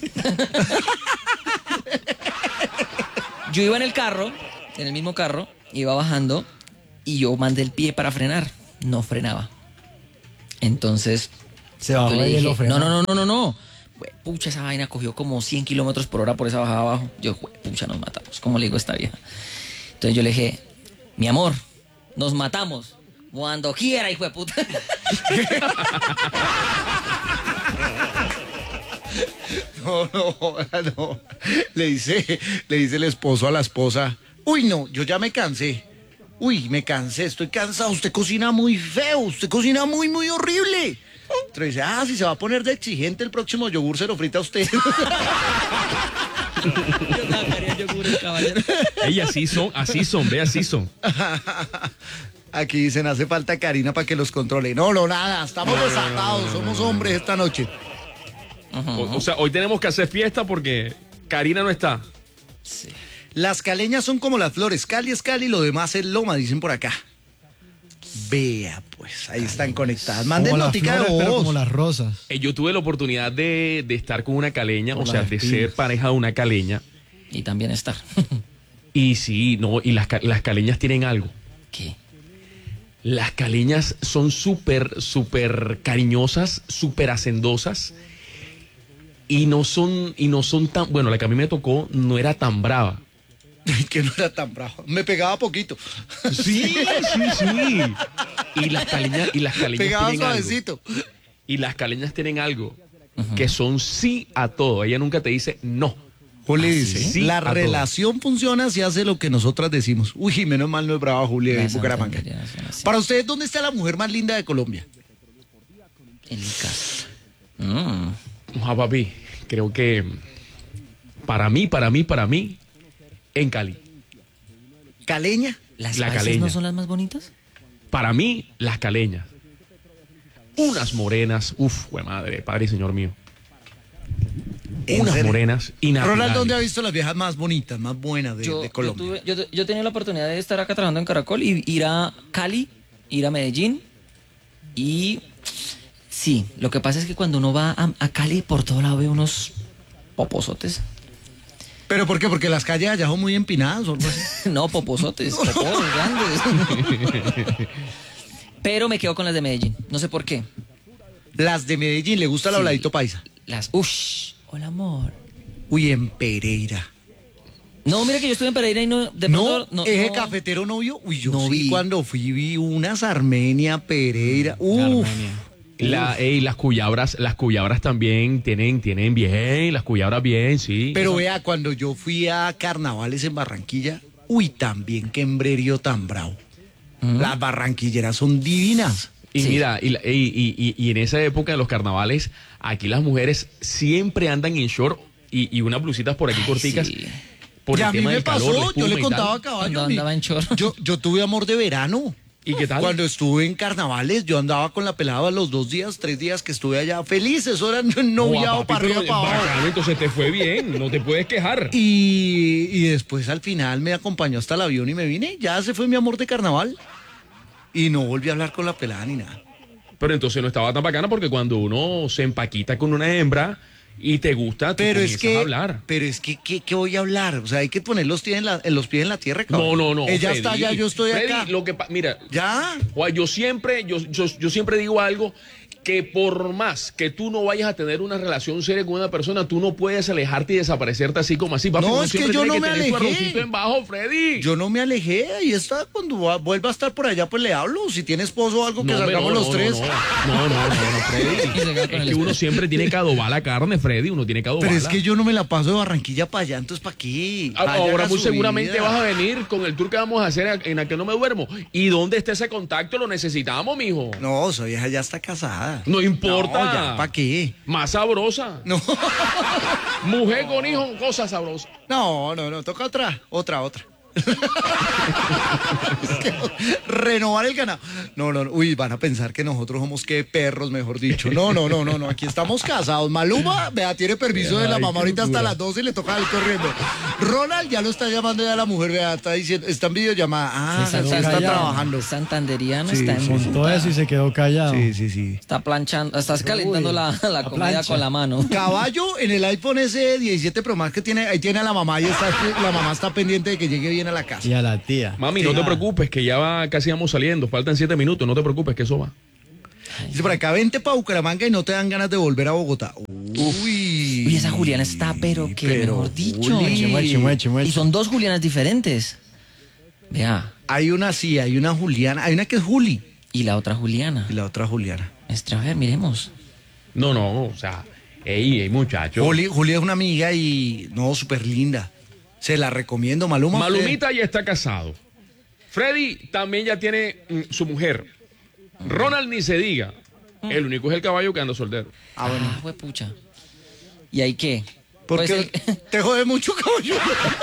Yo iba en el carro, en el mismo carro, iba bajando y yo mandé el pie para frenar. No frenaba. Entonces, Se bajó yo le y él dije, lo frenó. no, no, no, no, no, no. Jue- Pucha, esa vaina cogió como cien kilómetros por hora por esa bajada abajo. Yo, jue- pucha, nos matamos. ¿Cómo le digo a esta vieja? Entonces yo le dije, mi amor, nos matamos. Cuando quiera, hijo de puta. No, no, no. Le dice, le dice el esposo a la esposa, uy, no, yo ya me cansé. Uy, me cansé, estoy cansado. Usted cocina muy feo, usted cocina muy, muy horrible. Entonces dice, ah, si se va a poner de exigente el próximo yogur se lo frita a usted. Ey, así son, así son, ve, así son. Aquí dicen, hace falta Karina para que los controle. No, no, nada, estamos desatados, somos hombres esta noche. O, o sea, hoy tenemos que hacer fiesta porque Karina no está. Sí. Las caleñas son como las flores, Cali es Cali, lo demás es loma, dicen por acá. Vea, pues, ahí están conectadas. Manden Como las notica de flores, pero voz. como las rosas. Eh, yo tuve la oportunidad de, de estar con una caleña, o Por sea, las de espinas. ser pareja de una caleña. Y también estar. Y sí, no, y las, ca- las caleñas tienen algo. ¿Qué? Las caleñas son súper, súper cariñosas, súper hacendosas. Y no son, y no son tan, bueno, la que a mí me tocó no era tan brava. Que no era tan bravo. Me pegaba poquito. Sí, sí, sí. Y las caleñas, y las caleñas Pegaba tienen algo. suavecito. Y las caleñas tienen algo. Que son sí a todo. Ella nunca te dice no. Juli ¿Ah, dice, sí? la A todo. relación funciona si hace lo que nosotras decimos. Uy, menos mal no es brava Julia en Bucaramanga. Para ustedes, ¿dónde está la mujer más linda de Colombia? En mi casa. Mm. Ah, papi, creo que para mí, para mí, para mí, en Cali. ¿Caleña? ¿Las La paisas caleña. no son las más bonitas? Para mí, las caleñas. Unas morenas, uf, güey madre, padre y señor mío. ¿En Unas serio? morenas y Ronald, ¿dónde ha visto las viejas más bonitas, más buenas de, Yo, de yo, Colombia? tuve- yo, yo tenía la oportunidad de estar acá trabajando en Caracol y ir a Cali, ir a Medellín y sí, lo que pasa es que cuando uno va a, a Cali por todo lado ve unos poposotes. ¿Pero por qué? Porque las calles allá son muy empinadas o algo así. No, poposotes, popos grandes. Pero me quedo con las de Medellín, no sé por qué. Las de Medellín, ¿le gusta el Sí. habladito paisa? Las, ush, hola amor. Uy, en Pereira. No, mira que yo estuve en Pereira y no, de No, pronto, no, eje no. cafetero no vio. Uy, yo No sí, vi. cuando fui vi unas Armenia, Pereira. Uf. La, ey, las cuyabras, las cuyabras también tienen, tienen bien, las cuyabras bien, sí. Pero vea, cuando yo fui a carnavales en Barranquilla, uy, también qué embrerio tan bravo. Las barranquilleras son divinas. Y Sí. mira, y, la- y- y- y- y en esa época de los carnavales, aquí las mujeres siempre andan en short y, y unas blusitas por aquí corticas. sí. Por Y el a mí tema me del calor, pasó, la yo espuma le y contaba tal. a caballo. Cuando mi- andaba en short. Yo, yo tuve amor de verano. ¿Y qué tal? Cuando estuve en carnavales, yo andaba con la pelada los dos días, tres días que estuve allá. Feliz, eso era noviado papi, para arriba, pero para abajo. bacano, entonces te fue bien, no te puedes quejar. Y, y después al final me acompañó hasta el avión y me vine. Ya se fue mi amor de carnaval. Y no volví a hablar con la pelada ni nada. Pero entonces no estaba tan bacana porque cuando uno se empaquita con una hembra y te gusta, tú Pero es comienzas que, a hablar. pero es que, ¿qué, qué voy a hablar? O sea, hay que poner los pies en la, en los pies en la tierra, No, cabrón. no, no. Ella Freddy. está allá, yo estoy Freddy, acá. Lo que pa- mira, Ya. Juan, yo siempre, yo, yo, yo siempre digo algo que por más que tú no vayas a tener una relación seria con una persona, tú no puedes alejarte y desaparecerte así como así. Papi, No, uno es que siempre yo tiene no me tener su alejé. arrocito en bajo, Freddy. Yo no me alejé, ahí está. Cuando va- vuelva a estar por allá, pues le hablo. Si tiene esposo o algo, que No, hombre, salgamos no, los no, tres. No, no, no, no, no, Freddy. Es que uno siempre tiene que adobar la carne, Freddy. Uno tiene que adobarla. Pero es que yo no me la paso de Barranquilla para allá, entonces ¿para qué? Ah, Vaya, ahora haga muy su seguramente vida. vas a venir con el tour que vamos a hacer en la que no me duermo. ¿Y dónde está ese contacto? Lo necesitamos, mijo. No, esa vieja ya está casada. No importa. No, ya, ¿para qué? Más sabrosa. No. Mujer con hijo, cosa sabrosa. No, no, no, toca otra, otra, otra. Renovar el ganado. No, no, no. Uy, van a pensar que nosotros somos que perros, mejor dicho. No, no, no, no, no. Aquí estamos casados. Maluma, vea, tiene permiso de la mamá ahorita hasta las doce y le toca ir corriendo. Ronald ya lo está llamando ya la mujer, vea, está diciendo, está en videollamada. Ah, Sí, sí, está está callado. trabajando. Santanderiano Sí, está en Montó eso y se quedó callado. Sí, sí, sí. Está planchando, estás calentando Uy, la, la comida plancha. con la mano. Caballo en el iPhone ese diecisiete Pro Max que tiene, ahí tiene a la mamá y está, la mamá está pendiente de que llegue bien a la casa. Y a la tía. Mami, Sí. no te preocupes, que ya va, casi vamos saliendo. Faltan siete minutos, no te preocupes, que eso va. Dice por acá, vente para Bucaramanga y no te dan ganas de volver a Bogotá. Uy. Uy, esa Juliana está, pero que pero, mejor dicho. Juli. Chimueche, mueche, mueche. Y son dos Julianas diferentes. Vea. Hay una sí, hay una Juliana, hay una que es Juli Y la otra Juliana. y la otra Juliana. Este, a ver, miremos. No, no, o sea, ey, ey, muchacho. Juli, Juli es una amiga y no, súper linda. Se la recomiendo, Maluma. Malumita ya está casado. Freddy también ya tiene mm, su mujer. Ronald ni se diga. El único es el caballo que anda soltero. Ah, bueno. Ah, pucha. ¿Y ahí qué? Porque Pues, te jode mucho, caballo.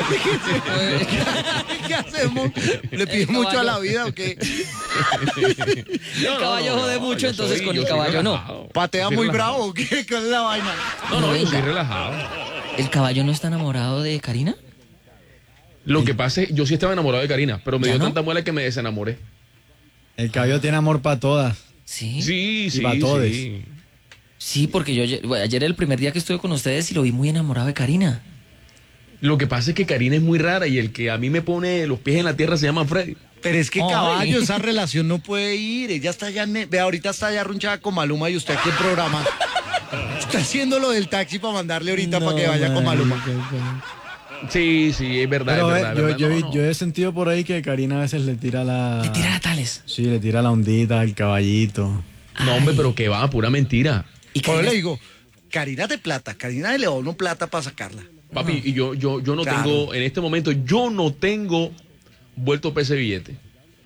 ¿Qué hacemos? ¿Le pides El mucho a caballo. la vida o qué? el caballo jode mucho, yo entonces soy- con yo el soy caballo no. relajado. ¿Patea Yo soy muy relajado. bravo o qué? ¿Cuál es la vaina? No, no, yo soy Venga. relajado. ¿El caballo no está enamorado de Karina? Lo que pasa es, yo sí estaba enamorado de Karina, pero me ¿Ya dio no? tanta muela que me desenamoré. El caballo tiene amor para todas. Sí. Sí, sí, pa' todes. sí. Sí, porque yo ayer, bueno, ayer era el primer día que estuve con ustedes y lo vi muy enamorado de Karina. Lo que pasa es que Karina es muy rara y el que a mí me pone los pies en la tierra se llama Freddy. Pero es que Ay. caballo, esa relación no puede ir. Ella está ya, ne- ve, ahorita está ya runchada con Maluma y usted aquí en programa. Está haciendo lo del taxi para mandarle ahorita para que vaya con Maluma. Sí, sí, es verdad, Pero es eh, verdad. es yo, verdad. yo, No, vi- no. yo he sentido por ahí que Karina a veces le tira la... Le tira a Tales. Sí, le tira la ondita al caballito. No, hombre, pero que va, pura mentira. Y Por eso Karina- le digo, Karina de plata, Karina le da uno plata para sacarla. Papi, y yo, yo, yo no Claro. tengo, en este momento, yo no tengo vuelto para ese billete.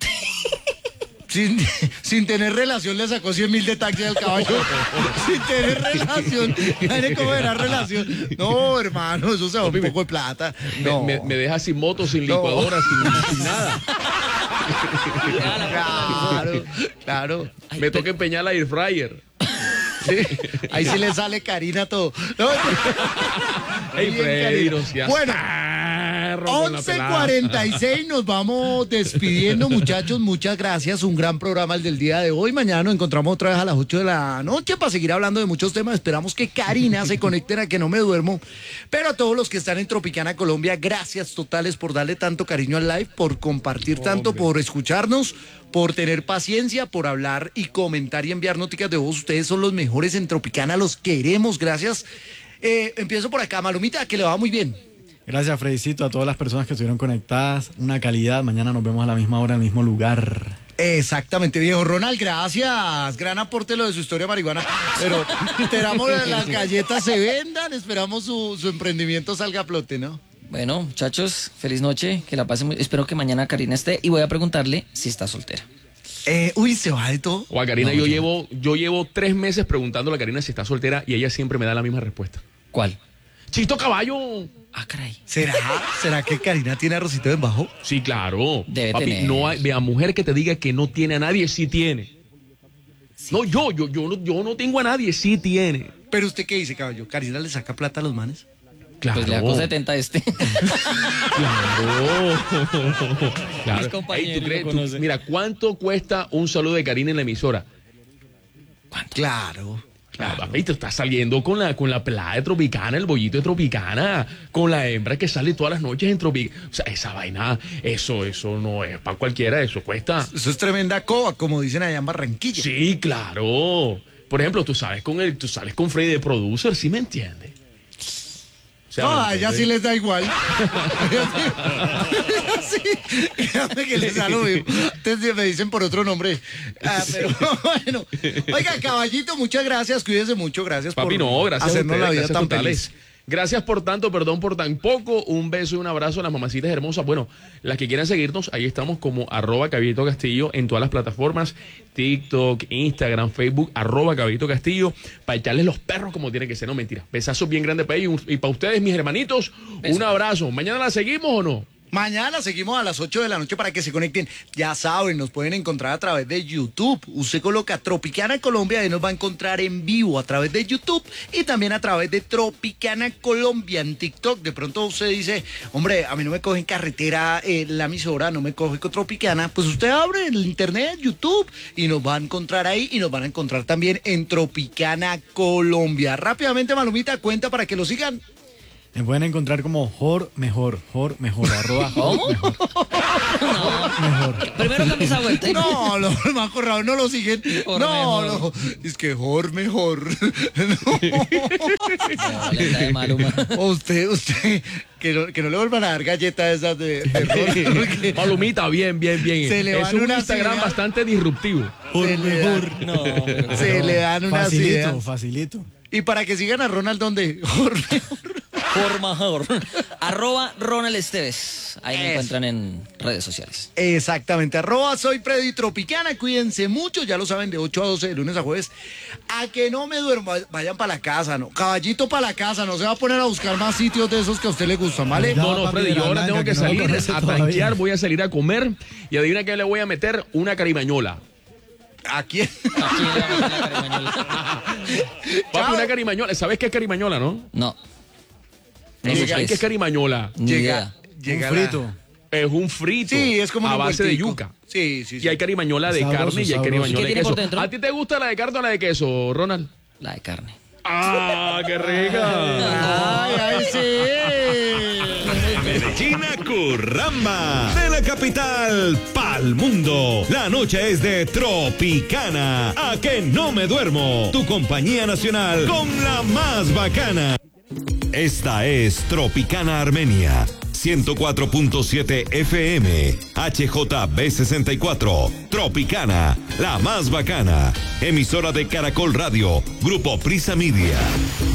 Sin, sin tener relación le sacó cien mil de taxi al caballo. Sin tener relación. Mire cómo era relación. No, hermano, eso se va un Papi, poco de plata. Me, No. me- me deja sin moto, sin No. licuadora, sin, sin nada. Claro, claro. Me toca empeñar la air fryer. Sí, ahí sí le sale Karina todo. No, Ey, bien, Freddy, Karina. no seas Bueno, perro con la once pelada. cuarenta y seis, nos vamos despidiendo, muchachos. Muchas gracias. Un gran programa el del día de hoy. Mañana nos encontramos otra vez a las ocho de la noche para seguir hablando de muchos temas. Esperamos que Karina se conecte a que no me duermo. Pero a todos los que están en Tropicana, Colombia, gracias totales por darle tanto cariño al live, por compartir tanto, por escucharnos, por tener paciencia, por hablar y comentar y enviar noticias de voz. Ustedes son los mejores en Tropicana, los queremos. Gracias. Eh, empiezo por acá, Malumita, que le va muy bien. Gracias, Fredicito, a todas las personas que estuvieron conectadas. Una calidad. Mañana nos vemos a la misma hora, en el mismo lugar. Exactamente, viejo Ronald, gracias. Gran aporte lo de su historia marihuana. Pero esperamos que las galletas se vendan, esperamos su, su emprendimiento salga a flote, ¿no? Bueno, muchachos, feliz noche, que la pasen muy... Espero que mañana Karina esté y voy a preguntarle si está soltera. Eh, uy, se va de todo. O a Karina, No, yo yo- llevo, yo llevo tres meses preguntándole a Karina si está soltera y ella siempre me da la misma respuesta. ¿Cuál? ¡Chito caballo! Ah, caray. ¿Será? ¿Será que Karina tiene arrocito en bajo? Sí, claro. Debe Papi, tener. no hay, vea, mujer que te diga que no tiene a nadie, sí tiene. No, yo, yo, yo, no, yo no tengo a nadie, sí tiene. Pero usted qué dice, caballo, ¿Karina le saca plata a los manes? Claro. Pues le hago setenta a este. Claro. Claro. Mis compañeros Ey, ¿tú crees? lo Tú- conocen. mira, ¿cuánto cuesta un saludo de Karina en la emisora? Claro. Claro. Papi, tú estás saliendo con la, con la pelada de Tropicana, el bollito de Tropicana, con la hembra que sale todas las noches en Tropicana. O sea, esa vaina, eso, eso no es para cualquiera, eso cuesta. Eso es tremenda coba, como dicen allá en Barranquilla. Sí, claro. Por ejemplo, tú sabes con el, tú sales con Freddy de producer, ¿sí me entiendes? O sea, No, ¿me a ella sí entiendes? les da igual. Sí, créame que les da lo mismo. Entonces me dicen por otro nombre. Ah, pero bueno. Oiga, caballito, muchas gracias. Cuídese mucho. Gracias Papi, por no, gracias a hacernos ustedes, la vida gracias tan totales. feliz. Gracias por tanto, perdón por tan poco. Un beso y un abrazo a las mamacitas hermosas. Bueno, las que quieran seguirnos, ahí estamos como arroba Caballito Castillo en todas las plataformas. TikTok, Instagram, Facebook, arroba Caballito Castillo. Para echarles los perros como tiene que ser, no mentira. Besazos bien grandes para ellos y para ustedes, mis hermanitos. Un abrazo. ¿Mañana la seguimos o no? Mañana seguimos a las ocho de la noche para que se conecten. Ya saben, nos pueden encontrar a través de YouTube. Usted coloca Tropicana Colombia y nos va a encontrar en vivo a través de YouTube y también a través de Tropicana Colombia en TikTok. De pronto usted dice, hombre, a mí no me coge en carretera eh, la emisora, no me coge con Tropicana. Pues usted abre el internet, YouTube, y nos va a encontrar ahí y nos van a encontrar también en Tropicana Colombia. Rápidamente, Malumita, cuenta para que lo sigan. Me pueden encontrar como Jor Mejor, Jor Mejor, arroba Jor ¿Cómo? Mejor. No. Mejor. Primero cambia esa vuelta. No, los más corrados no lo siguen. Jor no, mejor. no. Es que Jor mejor. No, le está de Maluma. O usted, usted, que no, que no le vuelvan a dar galletas esas de, de Jor, porque Malumita, bien, bien, bien. Se le es van un unas Instagram ideas. bastante disruptivo. Jor Se le Mejor. da- No, pero- se le dan unas Facilito, ideas. facilito. Y para que sigan a Ronald, ¿dónde? Jor mejor. Por mejor. Arroba Ronald Esteves. Ahí me Eso. encuentran en redes sociales. Exactamente, arroba soy Freddy Tropicana, cuídense mucho, ya lo saben, de ocho a doce, de lunes a jueves. A que no me duermo, vayan para la casa, ¿no? Caballito para la casa, no se va a poner a buscar más sitios de esos que a usted le gustan, ¿vale? Ya, No, no, papi, Freddy, de la yo ahora blanca, tengo que que no lo salir conoce a todavía. tanquear, voy a salir a comer y adivina qué le voy a meter, una carimañola. ¿A quién? Aquí le vamos a la carimañola. Papi, una carimañola. ¿Sabes qué es carimañola, no? No. No No sé ¿Sabes qué qué es es. carimañola? Ni idea. llega Un la- frito. Es un frito. Sí, es como un a base de envueltico. yuca. Sí, sí, sí. Y hay carimañola de Sabroso, carne y hay sabroso. carimañola ¿Y de qué tiene queso. por dentro? ¿A ti te gusta la de carne o la de queso, Ronald? La de carne. ¡Ah, qué rica! Ay, ay, sí. Medellina Curramba, de la capital pa'l mundo. La noche es de Tropicana. A que no me duermo. Tu compañía nacional con la más bacana. Esta es Tropicana Armenia. ciento cuatro punto siete F M, H J B sesenta y cuatro, Tropicana, la más bacana, emisora de Caracol Radio, Grupo Prisa Media.